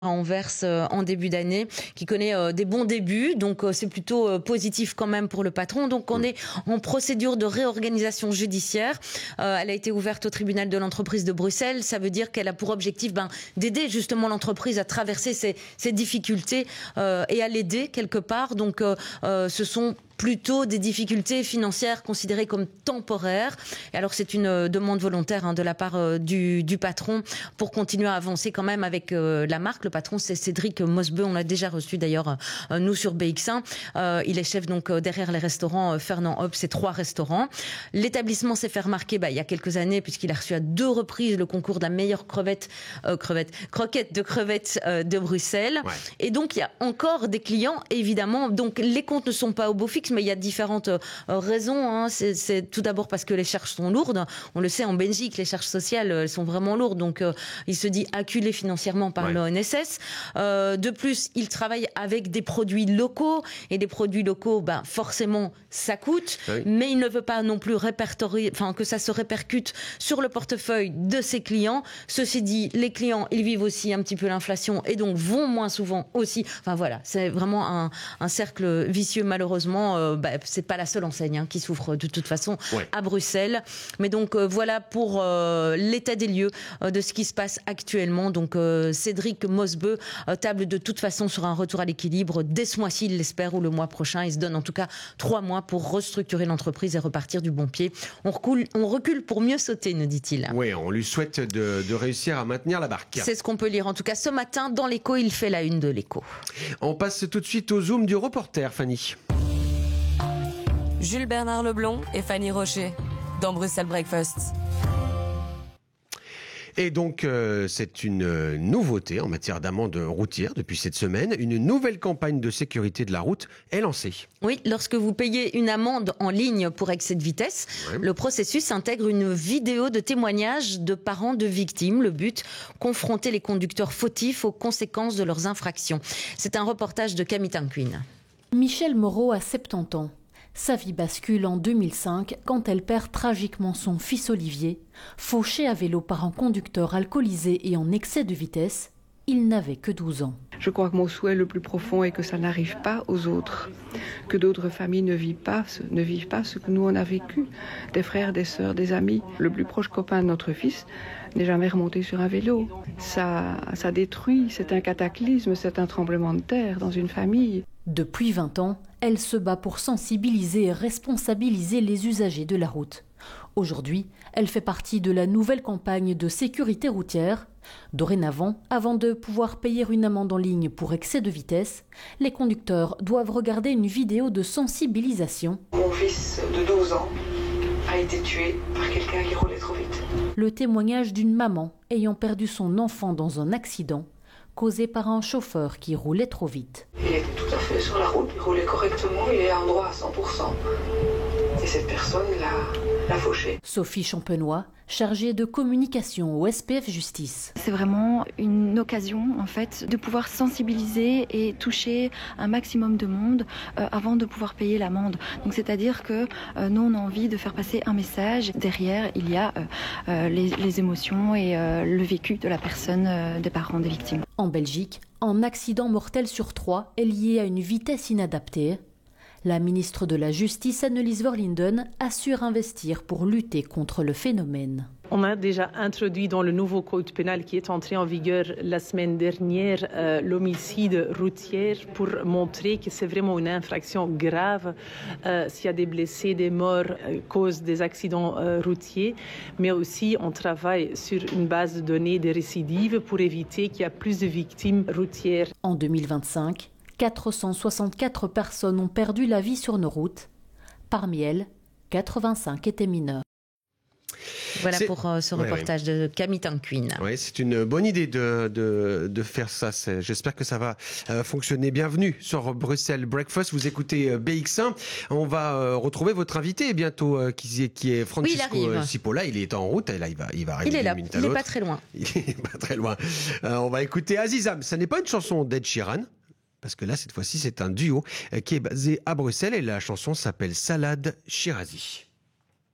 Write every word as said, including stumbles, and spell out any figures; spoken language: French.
à Anvers euh, en début d'année, qui connaît euh, des bons débuts, donc euh, c'est plutôt euh, positif quand même pour le patron. Donc on est en procédure de réorganisation judiciaire. Euh, elle a été ouverte au tribunal de l'entreprise de Bruxelles. Ça veut dire qu'elle a pour objectif ben, d'aider justement l'entreprise à traverser ses, ses difficultés euh, et à l'aider quelque part. Donc euh, euh, ce sont plutôt des difficultés financières considérées comme temporaires. Et alors c'est une euh, demande volontaire hein, de la part euh, du, du patron pour continuer à avancer quand même avec euh, la marque. Le patron c'est Cédric Mosbeu, on l'a déjà reçu d'ailleurs euh, nous sur B X un. Euh, il est chef donc euh, derrière les restaurants euh, Fernand Hop, c'est trois restaurants. L'établissement s'est fait remarquer bah, il y a quelques années puisqu'il a reçu à deux reprises le concours de la meilleure crevette, euh, crevette, croquette de crevettes euh, de Bruxelles. Ouais. Et donc il y a encore des clients évidemment. Donc les comptes ne sont pas au beau fixe, mais il y a différentes euh, raisons. Hein. C'est, c'est tout d'abord parce que les charges sont lourdes. On le sait en Belgique, les charges sociales elles sont vraiment lourdes. Donc euh, il se dit acculé financièrement par ouais. l'O N S S. Euh, de plus, il travaille avec des produits locaux et des produits locaux, ben forcément ça coûte, oui. mais il ne veut pas non plus répertorier, enfin que ça se répercute sur le portefeuille de ses clients. Ceci dit, les clients ils vivent aussi un petit peu l'inflation et donc vont moins souvent aussi. Enfin voilà, c'est vraiment un, un cercle vicieux malheureusement. Euh, bah, c'est pas la seule enseigne hein, qui souffre de toute façon ouais. à Bruxelles. Mais donc euh, voilà pour euh, l'état des lieux euh, de ce qui se passe actuellement. Donc euh, Cédric Mosbeu euh, table de toute façon sur un retour à l'équilibre dès ce mois-ci, il l'espère, ou le mois prochain. Il se donne en tout cas trois mois pour restructurer l'entreprise et repartir du bon pied. On recule, on recule pour mieux sauter, nous dit-il. Oui, on lui souhaite de, de réussir à maintenir la barque. C'est ce qu'on peut lire en tout cas ce matin dans l'Écho. Il fait la une de l'Écho. On passe tout de suite au zoom du reporter, Fanny. Jules Bernard Leblond et Fanny Rocher dans Bruxelles Breakfast. Et donc, euh, c'est une nouveauté en matière d'amende routière depuis cette semaine. Une nouvelle campagne de sécurité de la route est lancée. Oui, lorsque vous payez une amende en ligne pour excès de vitesse, ouais. le processus intègre une vidéo de témoignage de parents de victimes. Le but, confronter les conducteurs fautifs aux conséquences de leurs infractions. C'est un reportage de Camille Tanquin. Michel Moreau a soixante-dix ans. Sa vie bascule en deux mille cinq quand elle perd tragiquement son fils Olivier, fauché à vélo par un conducteur alcoolisé et en excès de vitesse. Il n'avait que douze ans. Je crois que mon souhait le plus profond est que ça n'arrive pas aux autres, que d'autres familles ne vivent pas, ne vivent pas ce que nous on a vécu, des frères, des sœurs, des amis. Le plus proche copain de notre fils n'est jamais remonté sur un vélo. Ça, ça détruit, c'est un cataclysme, c'est un tremblement de terre dans une famille. Depuis vingt ans, elle se bat pour sensibiliser et responsabiliser les usagers de la route. Aujourd'hui, elle fait partie de la nouvelle campagne de sécurité routière. Dorénavant, avant de pouvoir payer une amende en ligne pour excès de vitesse, les conducteurs doivent regarder une vidéo de sensibilisation. Mon fils de douze ans a été tué par quelqu'un qui roulait trop vite. Le témoignage d'une maman ayant perdu son enfant dans un accident causé par un chauffeur qui roulait trop vite. Il était tout à fait sur la route, il roulait correctement, il est en droit à cent pour cent. Et cette personne l'a, l'a fauché. Sophie Champenois, chargée de communication au S P F Justice. C'est vraiment une occasion en fait de pouvoir sensibiliser et toucher un maximum de monde euh, avant de pouvoir payer l'amende. Donc c'est-à-dire que euh, nous on a envie de faire passer un message. Derrière il y a euh, euh, les, les émotions et euh, le vécu de la personne, euh, des parents des victimes. En Belgique, un accident mortel sur trois est lié à une vitesse inadaptée. La ministre de la Justice, Annelies Verlinden, assure investir pour lutter contre le phénomène. On a déjà introduit dans le nouveau code pénal qui est entré en vigueur la semaine dernière euh, l'homicide routier pour montrer que c'est vraiment une infraction grave euh, s'il y a des blessés, des morts à cause des accidents euh, routiers. Mais aussi on travaille sur une base de données de récidives pour éviter qu'il y ait plus de victimes routières. En deux mille vingt-cinq, quatre cent soixante-quatre personnes ont perdu la vie sur nos routes. Parmi elles, quatre-vingt-cinq étaient mineurs. Voilà c'est... pour euh, ce reportage ouais, ouais. de Camille Tanquin. Oui, c'est une bonne idée de, de, de faire ça. C'est, j'espère que ça va euh, fonctionner. Bienvenue sur Bruxelles Breakfast. Vous écoutez euh, B X un. On va euh, retrouver votre invité bientôt, euh, qui, qui est Francisco oui, il Cipolla. Il est en route. Et là, il va, il va arriver. Il est là. Il n'est pas très loin. Il est pas très loin. Euh, on va écouter Azizam. Ça n'est pas une chanson d'Ed Sheeran. Parce que là, cette fois-ci, c'est un duo qui est basé à Bruxelles et la chanson s'appelle Salade Shirazi.